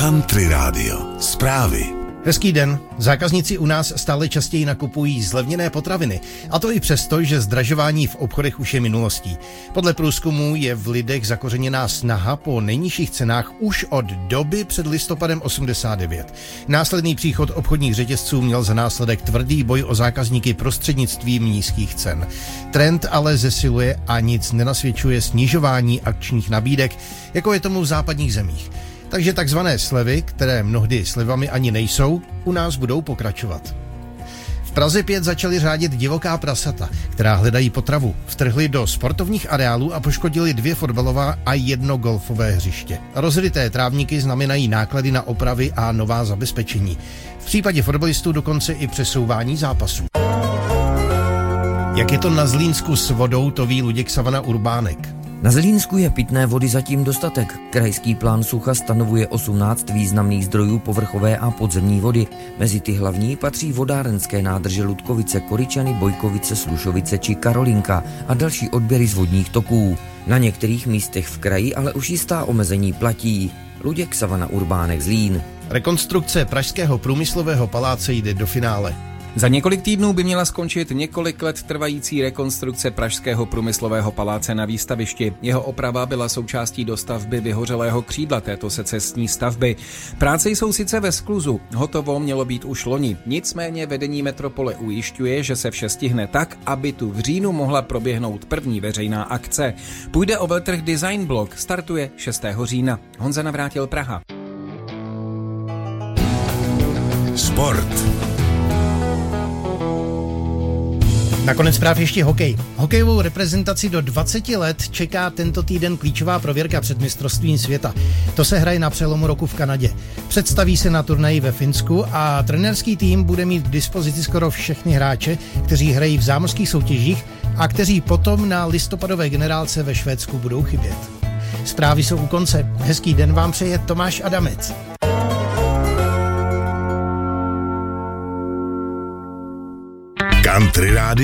Country Radio. Zprávy. Hezký den. Zákazníci u nás stále častěji nakupují zlevněné potraviny. A to i přesto, že zdražování v obchodech už je minulostí. Podle průzkumu je v lidech zakořeněná snaha po nejnižších cenách už od doby před listopadem 89. Následný příchod obchodních řetězců měl za následek tvrdý boj o zákazníky prostřednictvím nízkých cen. Trend ale zesiluje a nic nenasvědčuje snižování akčních nabídek, jako je tomu v západních zemích. Takže takzvané slevy, které mnohdy slevami ani nejsou, u nás budou pokračovat. V Praze 5 začali řádit divoká prasata, která hledají potravu. Vtrhli do sportovních areálů a poškodili 2 fotbalová a 1 golfové hřiště. Rozryté trávníky znamenají náklady na opravy a nová zabezpečení. V případě fotbalistů dokonce i přesouvání zápasů. Jak je to na Zlínsku s vodou, to ví Luděk Savana Urbánek. Na Zlínsku je pitné vody zatím dostatek. Krajský plán sucha stanovuje 18 významných zdrojů povrchové a podzemní vody. Mezi ty hlavní patří vodárenské nádrže Ludkovice, Koryčany, Bojkovice, Slušovice či Karolinka a další odběry z vodních toků. Na některých místech v kraji ale už jistá omezení platí. Luděk Savana Urbánek, Zlín. Rekonstrukce Pražského průmyslového paláce jde do finále. Za několik týdnů by měla skončit několik let trvající rekonstrukce Pražského průmyslového paláce na Výstavišti. Jeho oprava byla součástí dostavby vyhořelého křídla této secesní stavby. Práce jsou sice ve skluzu, hotovo mělo být už loni. Nicméně vedení metropole ujišťuje, že se vše stihne tak, aby tu v říjnu mohla proběhnout první veřejná akce. Půjde o veletrh Design Block, startuje 6. října. Honza Navrátil, Praha. Sport. Nakonec zpráv ještě hokej. Hokejovou reprezentaci do 20 let čeká tento týden klíčová prověrka před mistrovstvím světa. To se hraje na přelomu roku v Kanadě. Představí se na turnaji ve Finsku a trenérský tým bude mít k dispozici skoro všechny hráče, kteří hrají v zámořských soutěžích a kteří potom na listopadové generálce ve Švédsku budou chybět. Zprávy jsou u konce. Hezký den vám přeje Tomáš Adamec. Country Radio.